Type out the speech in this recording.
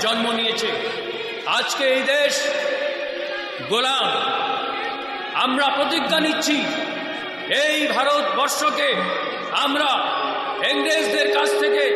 জন্ম নিয়েছে। আজকে এই দেশ গোলাম। আমরা প্রতিজ্ঞা নিচ্ছি এই ভারতবর্ষকে আমরা ইংরেজদের কাছ থেকে